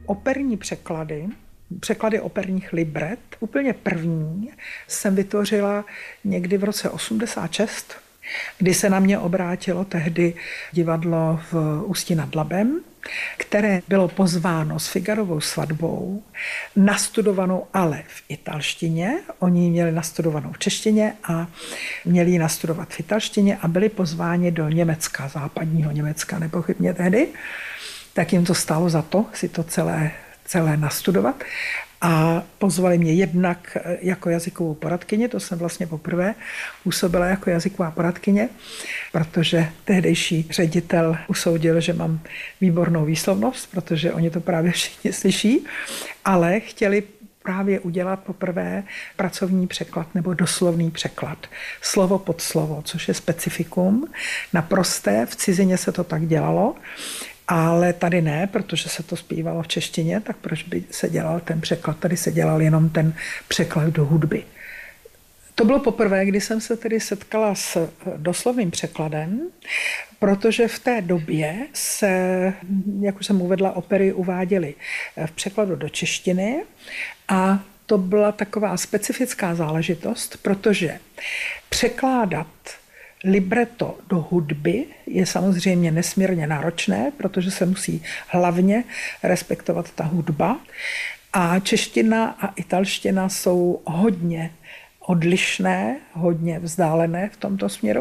operní překlady operních libret. Úplně první jsem vytvořila někdy v roce 86, kdy se na mě obrátilo tehdy divadlo v Ústí nad Labem, které bylo pozváno s Figarovou svatbou, nastudovanou ale v italštině. Oni ji měli nastudovanou v češtině a měli ji nastudovat v italštině a byli pozváni do Německa, západního Německa nepochybně tehdy. Tak jim to stálo za to si to celé nastudovat. A pozvali mě jednak jako jazykovou poradkyně, to jsem vlastně poprvé působila jako jazyková poradkyně, protože tehdejší ředitel usoudil, že mám výbornou výslovnost, protože oni to právě všichni slyší, ale chtěli právě udělat poprvé pracovní překlad nebo doslovný překlad. Slovo pod slovo, což je specifikum. Naprosté, v cizině se to tak dělalo, ale tady ne, protože se to zpívalo v češtině, tak proč by se dělal ten překlad? Tady se dělal jenom ten překlad do hudby. To bylo poprvé, kdy jsem se tedy setkala s doslovným překladem, protože v té době se, jak už jsem uvedla, opery uváděly v překladu do češtiny a to byla taková specifická záležitost, protože překládat libreto do hudby je samozřejmě nesmírně náročné, protože se musí hlavně respektovat ta hudba. A čeština a italština jsou hodně odlišné, hodně vzdálené v tomto směru.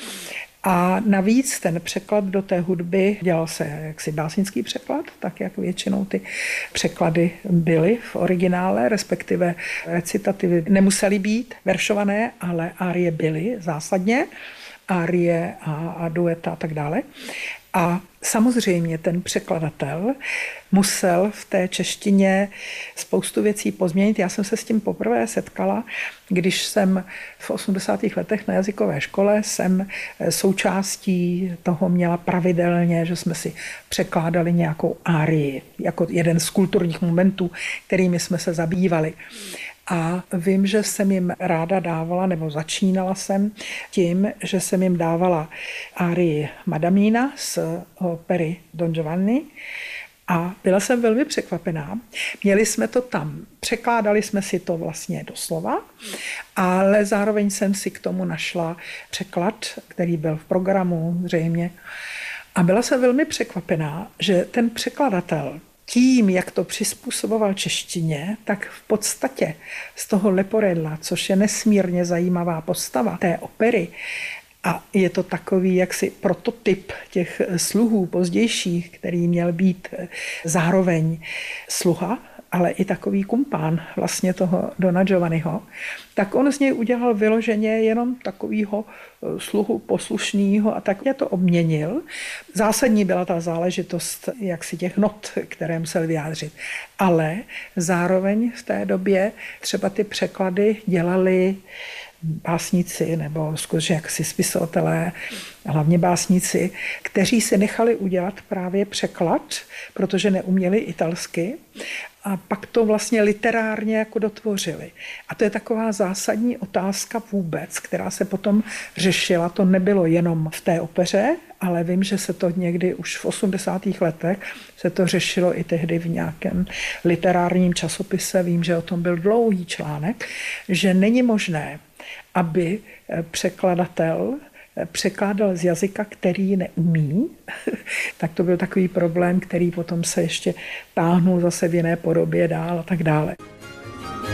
A navíc ten překlad do té hudby dělal se jaksi básnický překlad, tak jak většinou ty překlady byly v originále, respektive recitativy nemusely být veršované, ale árie byly zásadně, árie a dueta a tak dále. A samozřejmě ten překladatel musel v té češtině spoustu věcí pozměnit. Já jsem se s tím poprvé setkala, když jsem v 80. letech na jazykové škole jsem součástí toho měla pravidelně, že jsme si překládali nějakou árii, jako jeden z kulturních momentů, kterými jsme se zabývali. A vím, že jsem jim ráda dávala, nebo začínala jsem tím, že jsem jim dávala árii Madamina z opery Don Giovanni a byla jsem velmi překvapená. Měli jsme to tam, překládali jsme si to vlastně doslova, ale zároveň jsem si k tomu našla překlad, který byl v programu zřejmě. A byla jsem velmi překvapená, že ten překladatel tím, jak to přizpůsoboval češtině, tak v podstatě z toho Leporella, což je nesmírně zajímavá postava té opery, a je to takový jaksi prototyp těch sluhů pozdějších, který měl být zároveň sluha, ale i takový kumpán vlastně toho Dona Giovanniho, tak on z něj udělal vyloženě jenom takovýho sluhu poslušnýho a tak mě to obměnil. Zásadní byla ta záležitost jaksi těch not, které musel vyjádřit. Ale zároveň v té době třeba ty překlady dělali básníci nebo skutečně jaksi spisovatelé, hlavně básníci, kteří si nechali udělat právě překlad, protože neuměli italsky a pak to vlastně literárně jako dotvořili. A to je taková zásadní otázka vůbec, která se potom řešila. To nebylo jenom v té opeře, ale vím, že se to někdy už v 80. letech se to řešilo i tehdy v nějakém literárním časopise. Vím, že o tom byl dlouhý článek, že není možné, aby překladatel překládal z jazyka, který neumí, tak to byl takový problém, který potom se ještě táhnul zase v jiné podobě dál a tak dále.